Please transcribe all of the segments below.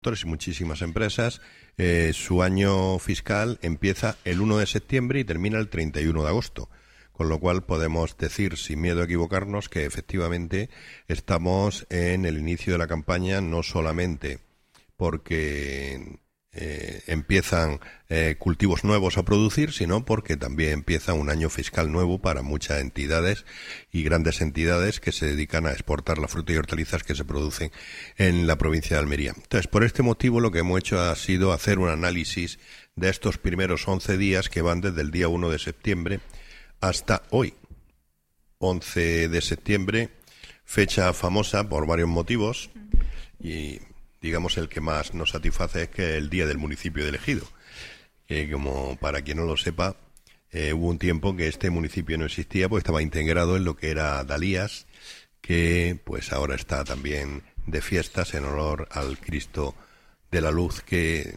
y muchísimas empresas, su año fiscal empieza el 1 de septiembre y termina el 31 de agosto. Con lo cual podemos decir, sin miedo a equivocarnos, que efectivamente estamos en el inicio de la campaña, no solamente porque empiezan cultivos nuevos a producir, sino porque también empieza un año fiscal nuevo para muchas entidades y grandes entidades que se dedican a exportar la fruta y hortalizas que se producen en la provincia de Almería. Entonces, por este motivo, lo que hemos hecho ha sido hacer un análisis de estos primeros 11 días que van desde el día 1 de septiembre hasta hoy, 11 de septiembre, fecha famosa por varios motivos y digamos el que más nos satisface es que es el día del municipio de Ejido, que como para quien no lo sepa, hubo un tiempo que este municipio no existía, pues estaba integrado en lo que era Dalías, que pues ahora está también de fiestas en honor al Cristo de la Luz que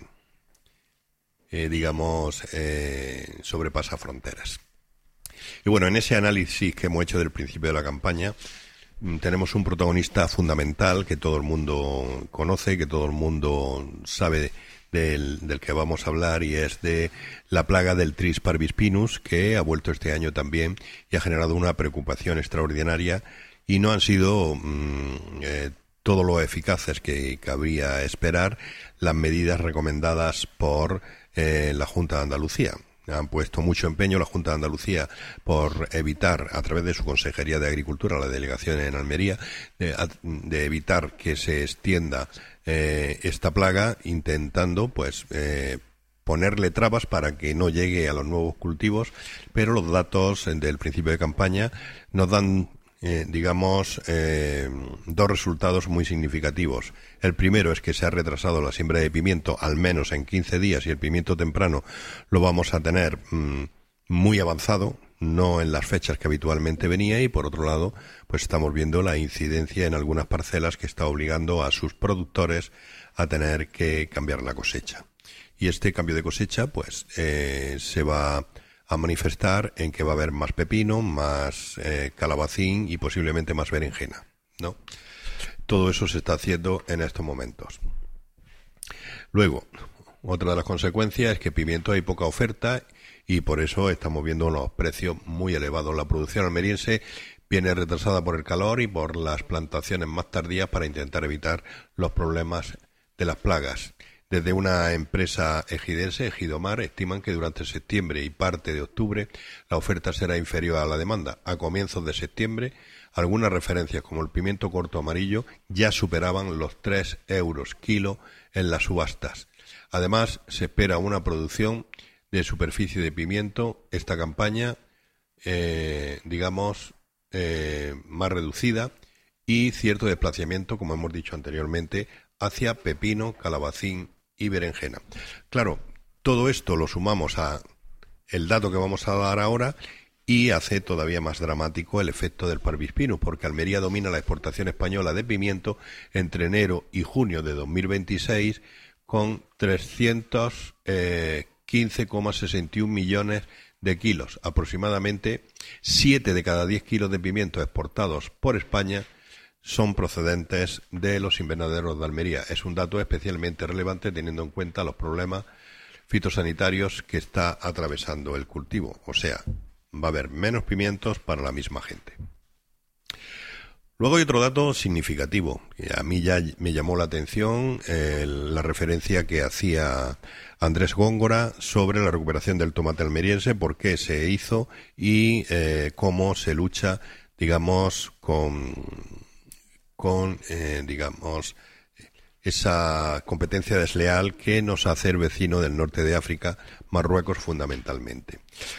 sobrepasa fronteras. Y bueno, en ese análisis que hemos hecho del principio de la campaña, tenemos un protagonista fundamental que todo el mundo conoce, que todo el mundo sabe del que vamos a hablar, y es de la plaga del Tris parvispinus, que ha vuelto este año también y ha generado una preocupación extraordinaria, y no han sido todo lo eficaces que cabría esperar las medidas recomendadas por la Junta de Andalucía. Han puesto mucho empeño la Junta de Andalucía por evitar, a través de su Consejería de Agricultura, la delegación en Almería, de evitar que se extienda esta plaga, intentando ponerle trabas para que no llegue a los nuevos cultivos, pero los datos del principio de campaña nos dan dos resultados muy significativos. El primero es que se ha retrasado la siembra de pimiento al menos en 15 días y el pimiento temprano lo vamos a tener muy avanzado, no en las fechas que habitualmente venía, y por otro lado, pues estamos viendo la incidencia en algunas parcelas que está obligando a sus productores a tener que cambiar la cosecha. Y este cambio de cosecha pues se va a manifestar en que va a haber más pepino, más calabacín y posiblemente más berenjena, ¿no? Todo eso se está haciendo en estos momentos. Luego, otra de las consecuencias es que pimiento hay poca oferta y por eso estamos viendo unos precios muy elevados. La producción almeriense viene retrasada por el calor y por las plantaciones más tardías para intentar evitar los problemas de las plagas. Desde una empresa ejidense, Ejidomar, estiman que durante septiembre y parte de octubre la oferta será inferior a la demanda. A comienzos de septiembre, algunas referencias como el pimiento corto amarillo ya superaban los 3 euros kilo en las subastas. Además, se espera una producción de superficie de pimiento, esta campaña, más reducida, y cierto desplazamiento, como hemos dicho anteriormente, hacia pepino, calabacín y berenjena. Claro, todo esto lo sumamos a el dato que vamos a dar ahora y hace todavía más dramático el efecto del parvispinus, porque Almería domina la exportación española de pimiento entre enero y junio de 2026 con 315,61 millones de kilos. Aproximadamente 7 de cada 10 kilos de pimiento exportados por España son procedentes de los invernaderos de Almería. Es un dato especialmente relevante teniendo en cuenta los problemas fitosanitarios que está atravesando el cultivo. O sea, va a haber menos pimientos para la misma gente. Luego hay otro dato significativo, que a mí ya me llamó la atención, la referencia que hacía Andrés Góngora sobre la recuperación del tomate almeriense, por qué se hizo y cómo se lucha, digamos, con esa competencia desleal que nos hace el vecino del norte de África, Marruecos fundamentalmente.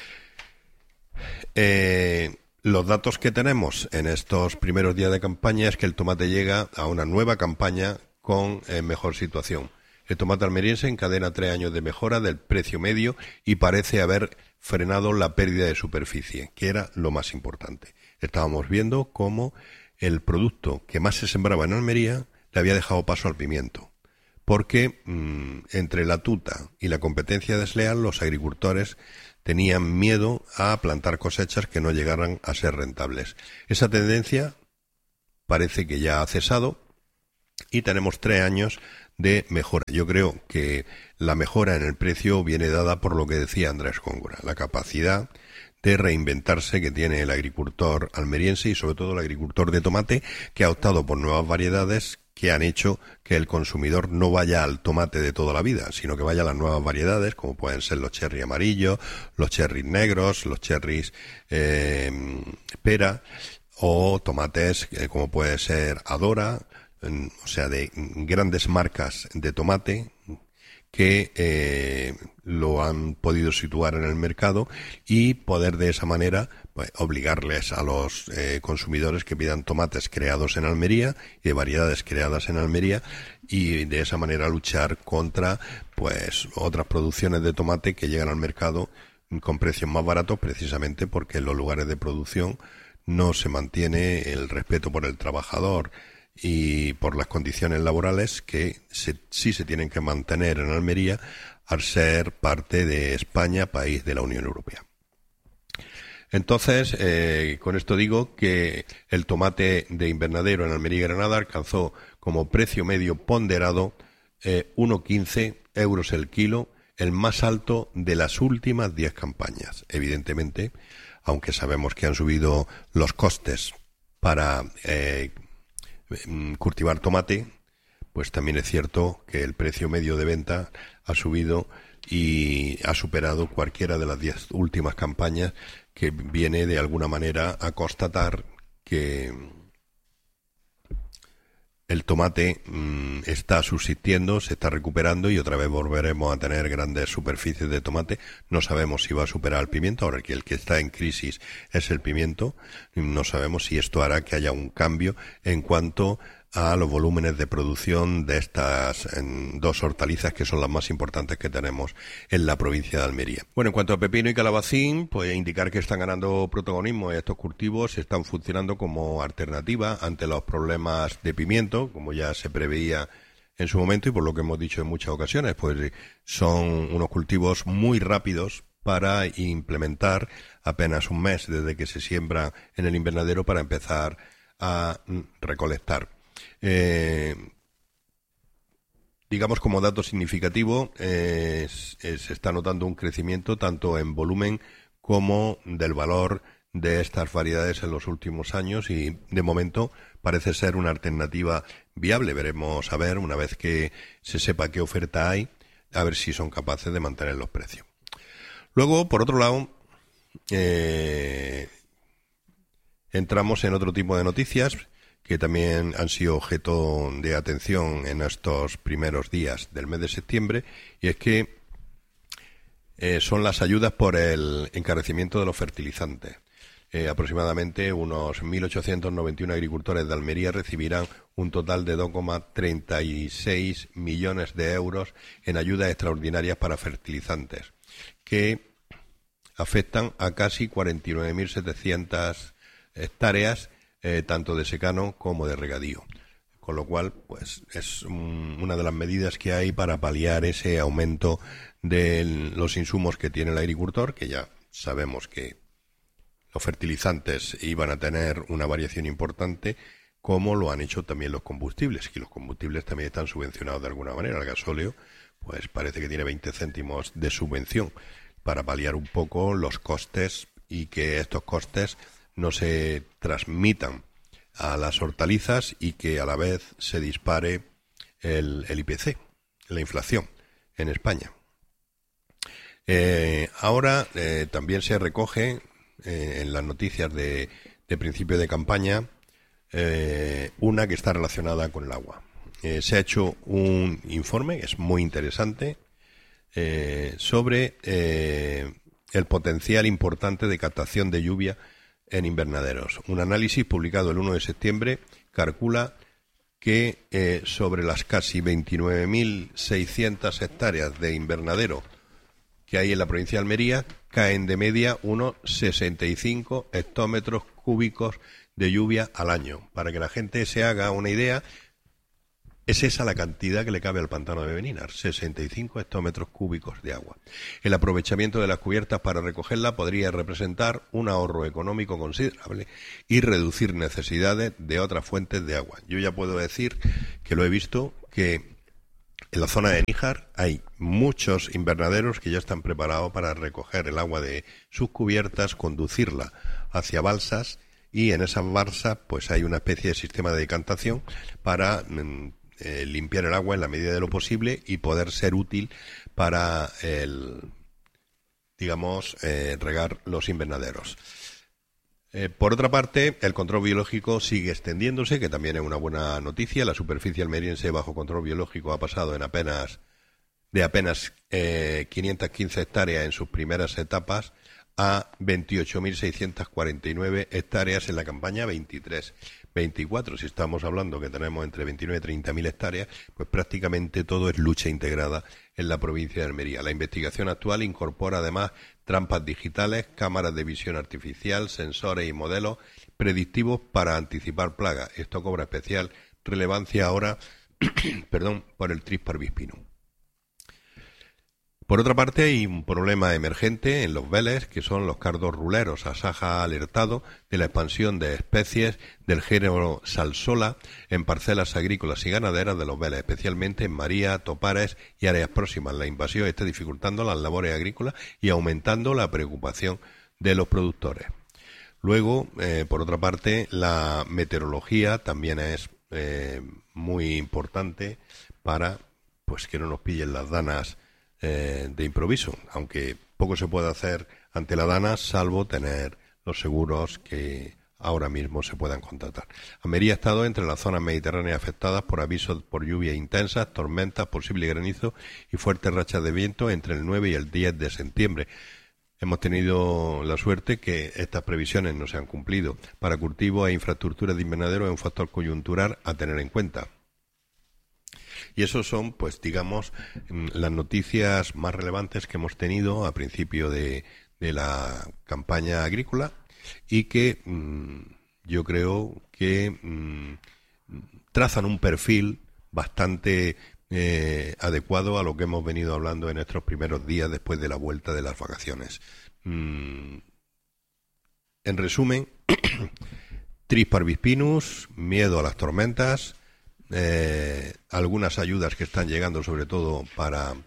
Los datos que tenemos en estos primeros días de campaña es que el tomate llega a una nueva campaña con mejor situación. El tomate almeriense encadena 3 años de mejora del precio medio y parece haber frenado la pérdida de superficie, que era lo más importante. Estábamos viendo cómo el producto que más se sembraba en Almería le había dejado paso al pimiento, porque entre la tuta y la competencia desleal los agricultores tenían miedo a plantar cosechas que no llegaran a ser rentables. Esa tendencia parece que ya ha cesado y tenemos 3 años de mejora. Yo creo que la mejora en el precio viene dada por lo que decía Andrés Góngora, la capacidad de reinventarse que tiene el agricultor almeriense y sobre todo el agricultor de tomate, que ha optado por nuevas variedades que han hecho que el consumidor no vaya al tomate de toda la vida, sino que vaya a las nuevas variedades, como pueden ser los cherry amarillos, los cherries negros, los cherries pera, o tomates como puede ser Adora, o sea, de grandes marcas de tomate que lo han podido situar en el mercado y poder de esa manera pues, obligarles a los consumidores que pidan tomates creados en Almería y de variedades creadas en Almería y de esa manera luchar contra pues otras producciones de tomate que llegan al mercado con precios más baratos precisamente porque en los lugares de producción no se mantiene el respeto por el trabajador y por las condiciones laborales que sí se tienen que mantener en Almería al ser parte de España, país de la Unión Europea. Entonces, con esto digo que el tomate de invernadero en Almería y Granada alcanzó como precio medio ponderado 1,15 euros el kilo, el más alto de las últimas 10 campañas. Evidentemente, aunque sabemos que han subido los costes para cultivar tomate, pues también es cierto que el precio medio de venta ha subido y ha superado cualquiera de las 10 últimas campañas, que viene de alguna manera a constatar que el tomate está subsistiendo, se está recuperando y otra vez volveremos a tener grandes superficies de tomate. No sabemos si va a superar el pimiento, ahora que el que está en crisis es el pimiento. No sabemos si esto hará que haya un cambio en cuanto a los volúmenes de producción de estas dos hortalizas que son las más importantes que tenemos en la provincia de Almería. Bueno, en cuanto a pepino y calabacín, pues indicar que están ganando protagonismo estos cultivos, están funcionando como alternativa ante los problemas de pimiento, como ya se preveía en su momento y por lo que hemos dicho en muchas ocasiones, pues son unos cultivos muy rápidos para implementar apenas un mes desde que se siembra en el invernadero para empezar a recolectar. Digamos como dato significativo se está notando un crecimiento tanto en volumen como del valor de estas variedades en los últimos años y de momento parece ser una alternativa viable. Veremos a ver una vez que se sepa qué oferta hay, a ver si son capaces de mantener los precios. Luego, por otro lado, entramos en otro tipo de noticias que también han sido objeto de atención en estos primeros días del mes de septiembre, y es que son las ayudas por el encarecimiento de los fertilizantes. Aproximadamente unos 1.891 agricultores de Almería recibirán un total de 2,36 millones de euros en ayudas extraordinarias para fertilizantes, que afectan a casi 49.700 hectáreas tanto de secano como de regadío, con lo cual pues es una de las medidas que hay para paliar ese aumento de los insumos que tiene el agricultor, que ya sabemos que los fertilizantes iban a tener una variación importante, como lo han hecho también los combustibles, que los combustibles también están subvencionados de alguna manera. El gasóleo pues parece que tiene 20 céntimos de subvención para paliar un poco los costes y que estos costes no se transmitan a las hortalizas y que a la vez se dispare el IPC, la inflación en España. Ahora también se recoge en las noticias de principio de campaña una que está relacionada con el agua. Se ha hecho un informe, es muy interesante, sobre el potencial importante de captación de lluvia en invernaderos. Un análisis publicado el 1 de septiembre calcula que sobre las casi 29.600 hectáreas de invernadero que hay en la provincia de Almería, caen de media unos 65 hectómetros cúbicos de lluvia al año. Para que la gente se haga una idea, es esa la cantidad que le cabe al pantano de Beninar, 65 hectómetros cúbicos de agua. El aprovechamiento de las cubiertas para recogerla podría representar un ahorro económico considerable y reducir necesidades de otras fuentes de agua. Yo ya puedo decir que lo he visto, que En la zona de Níjar hay muchos invernaderos que ya están preparados para recoger el agua de sus cubiertas, conducirla hacia balsas, y en esas balsas pues hay una especie de sistema de decantación para limpiar el agua en la medida de lo posible y poder ser útil para regar los invernaderos. Por otra parte, el control biológico sigue extendiéndose, que también es una buena noticia. La superficie almeriense bajo control biológico ha pasado de apenas 515 hectáreas en sus primeras etapas a 28.649 hectáreas en la campaña 23-24. Si estamos hablando que tenemos entre 29 y 30.000 hectáreas, pues prácticamente todo es lucha integrada en la provincia de Almería. La investigación actual incorpora además trampas digitales, cámaras de visión artificial, sensores y modelos predictivos para anticipar plagas. Esto cobra especial relevancia ahora por el Tris parvispinum. Por otra parte, hay un problema emergente en los Vélez, que son los cardos ruleros. Asaja ha alertado de la expansión de especies del género Salsola en parcelas agrícolas y ganaderas de los Vélez, especialmente en María, Topares y áreas próximas. La invasión está dificultando las labores agrícolas y aumentando la preocupación de los productores. Luego, por otra parte, la meteorología también es muy importante para pues que no nos pillen las danas de improviso, aunque poco se puede hacer ante la dana salvo tener los seguros que ahora mismo se puedan contratar. Almería ha estado entre las zonas mediterráneas afectadas por avisos por lluvias intensas, tormentas, posible granizo y fuertes rachas de viento entre el 9 y el 10 de septiembre. Hemos tenido la suerte que estas previsiones no se han cumplido. Para cultivos e infraestructuras de invernadero es un factor coyuntural a tener en cuenta. Y esos son, pues digamos, las noticias más relevantes que hemos tenido a principio de la campaña agrícola y que yo creo que trazan un perfil bastante adecuado a lo que hemos venido hablando en estos primeros días después de la vuelta de las vacaciones. En resumen, Tris parvispinus, miedo a las tormentas, algunas ayudas que están llegando sobre todo para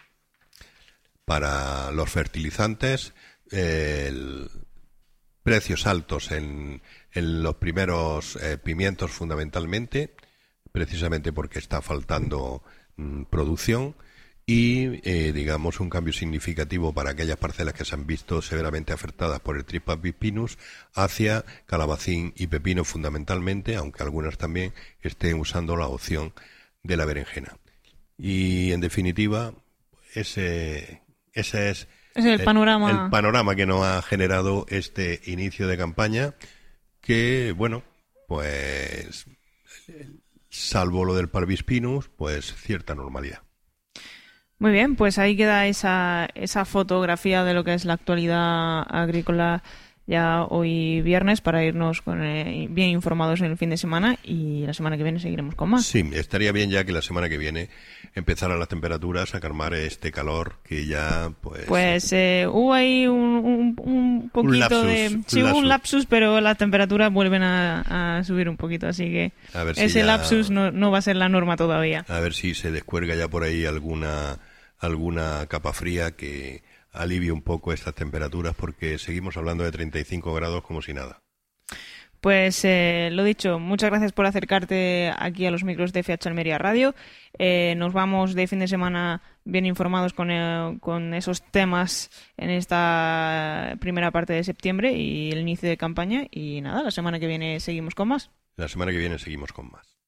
los fertilizantes, precios altos en los primeros pimientos fundamentalmente, precisamente porque está faltando producción y digamos un cambio significativo para aquellas parcelas que se han visto severamente afectadas por el Tris parvispinus hacia calabacín y pepino fundamentalmente, aunque algunas también estén usando la opción de la berenjena. Y en definitiva ese es el panorama que nos ha generado este inicio de campaña que, bueno, pues salvo lo del parvispinus, pues cierta normalidad. Muy bien, pues ahí queda esa fotografía de lo que es la actualidad agrícola ya hoy viernes para irnos bien informados en el fin de semana y la semana que viene seguiremos con más. Sí, estaría bien ya que la semana que viene empezaran las temperaturas a calmar este calor que ya pues... Pues hubo ahí un poquito un lapsus, pero las temperaturas vuelven a subir un poquito, así que ese lapsus no va a ser la norma todavía. A ver si se descuelga ya por ahí alguna capa fría que alivie un poco estas temperaturas, porque seguimos hablando de 35 grados como si nada. Pues lo dicho, muchas gracias por acercarte aquí a los micros de FH Almería Radio. Nos vamos de fin de semana bien informados con esos temas en esta primera parte de septiembre y el inicio de campaña. Y nada, la semana que viene seguimos con más. La semana que viene seguimos con más.